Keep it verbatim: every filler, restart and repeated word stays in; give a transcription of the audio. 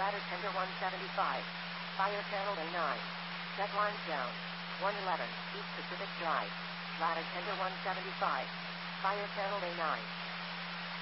Ladder tender one seventy-five. Fire channel A nine. Set lines down. one eleven, East Pacific Drive. Ladder tender one seventy-five. Fire channel A nine.